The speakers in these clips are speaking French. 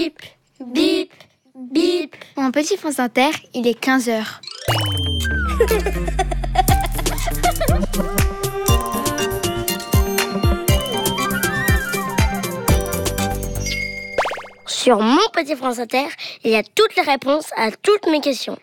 bip, bip. Mon petit France Inter, il est 15h. Sur mon petit France Inter, il y a toutes les réponses à toutes mes questions.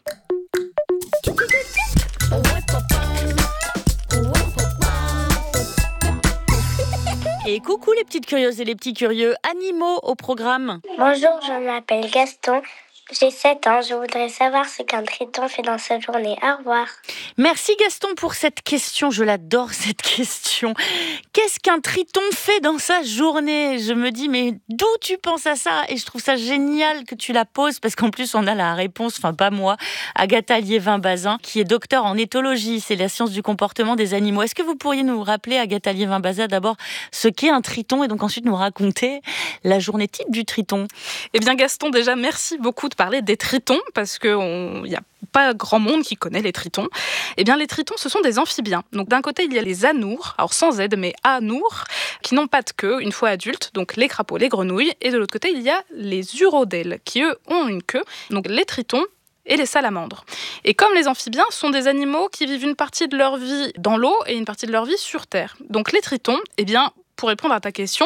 Et coucou les petites curieuses et les petits curieux, animaux au programme. Bonjour, je m'appelle Gaston. J'ai 7 ans, je voudrais savoir ce qu'un triton fait dans sa journée. Au revoir. Merci Gaston pour cette question, je l'adore cette question. Qu'est-ce qu'un triton fait dans sa journée ? Je me dis, mais d'où tu penses à ça ? Et je trouve ça génial que tu la poses, parce qu'en plus on a la réponse, enfin pas moi, Agatha Liévin-Bazin, qui est docteur en éthologie, c'est la science du comportement des animaux. Est-ce que vous pourriez nous rappeler, Agatha Liévin-Bazin, d'abord ce qu'est un triton, et donc ensuite nous raconter la journée type du triton ? Eh bien Gaston, déjà merci beaucoup de parler des tritons, parce qu'il n'y a pas grand monde qui connaît les tritons. Eh bien les tritons, ce sont des amphibiens. Donc d'un côté il y a les anours, alors sans Z mais anours, qui n'ont pas de queue une fois adultes, donc les crapauds, les grenouilles, et de l'autre côté il y a les urodèles, qui eux ont une queue, donc les tritons et les salamandres. Et comme les amphibiens sont des animaux qui vivent une partie de leur vie dans l'eau et une partie de leur vie sur terre. Donc les tritons, eh bien pour répondre à ta question,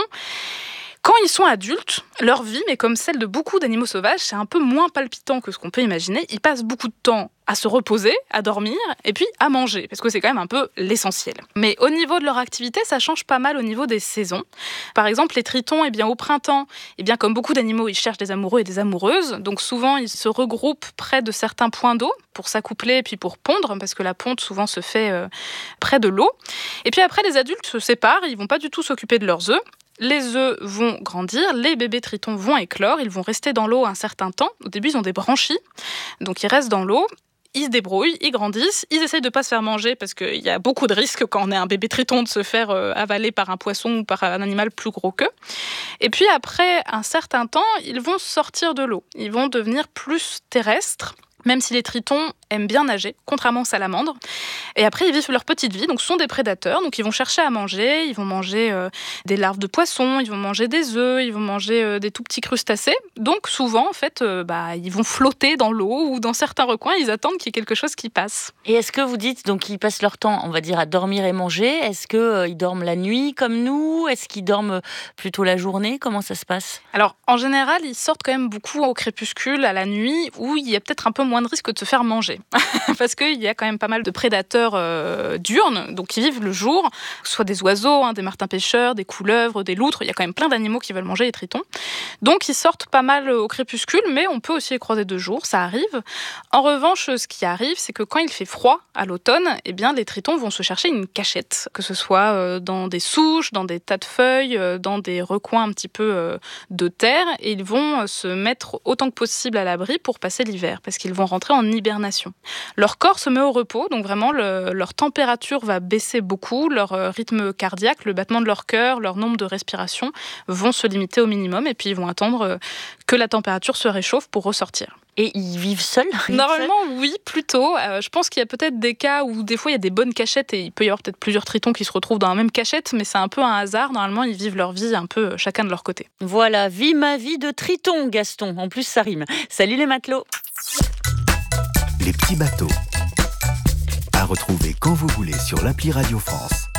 quand ils sont adultes, leur vie, mais comme celle de beaucoup d'animaux sauvages, c'est un peu moins palpitant que ce qu'on peut imaginer. Ils passent beaucoup de temps à se reposer, à dormir, et puis à manger, parce que c'est quand même un peu l'essentiel. Mais au niveau de leur activité, ça change pas mal au niveau des saisons. Par exemple, les tritons, au printemps, comme beaucoup d'animaux, ils cherchent des amoureux et des amoureuses. Donc souvent, ils se regroupent près de certains points d'eau pour s'accoupler et puis pour pondre, parce que la ponte souvent se fait près de l'eau. Et puis après, les adultes se séparent, ils vont pas du tout s'occuper de leurs œufs. Les œufs vont grandir, les bébés tritons vont éclore, ils vont rester dans l'eau un certain temps. Au début, ils ont des branchies, donc ils restent dans l'eau. Ils se débrouillent, ils grandissent, ils essayent de ne pas se faire manger parce qu'il y a beaucoup de risques quand on est un bébé triton de se faire avaler par un poisson ou par un animal plus gros qu'eux. Et puis après un certain temps, ils vont sortir de l'eau. Ils vont devenir plus terrestres, même si les tritons aiment bien nager, contrairement aux salamandres. Et après, ils vivent leur petite vie, donc ce sont des prédateurs, donc ils vont chercher à manger, ils vont manger des larves de poissons, ils vont manger des œufs, ils vont manger des tout petits crustacés. Donc souvent, en fait, ils vont flotter dans l'eau ou dans certains recoins, ils attendent qu'il y ait quelque chose qui passe. Et est-ce que vous dites, donc ils passent leur temps, on va dire, à dormir et manger ? Est-ce qu'ils dorment la nuit comme nous ? Est-ce qu'ils dorment plutôt la journée ? Comment ça se passe ? Alors, en général, ils sortent quand même beaucoup au crépuscule, à la nuit, où il y a peut-être un peu moins de risque de se faire manger. Parce qu'il y a quand même pas mal de prédateurs diurnes, donc qui vivent le jour, que ce soit des oiseaux, des martins-pêcheurs, des couleuvres, des loutres. Il y a quand même plein d'animaux qui veulent manger les tritons. Donc ils sortent pas mal au crépuscule, mais on peut aussi les croiser de jour, ça arrive. En revanche, ce qui arrive, c'est que quand il fait froid à l'automne, eh bien, les tritons vont se chercher une cachette, que ce soit dans des souches, dans des tas de feuilles, dans des recoins un petit peu de terre, et ils vont se mettre autant que possible à l'abri pour passer l'hiver, parce qu'ils vont rentrer en hibernation. Leur corps se met au repos, donc vraiment leur température va baisser beaucoup, leur rythme cardiaque, le battement de leur cœur, leur nombre de respirations vont se limiter au minimum et puis ils vont attendre que la température se réchauffe pour ressortir. Et ils vivent seuls ? Normalement, oui, plutôt. Je pense qu'il y a peut-être des cas où des fois il y a des bonnes cachettes et il peut y avoir peut-être plusieurs tritons qui se retrouvent dans la même cachette, mais c'est un peu un hasard. Normalement, ils vivent leur vie un peu chacun de leur côté. Voilà, vis ma vie de triton, Gaston. En plus, ça rime. Salut les matelots. Les petits bateaux. À retrouver quand vous voulez sur l'appli Radio France.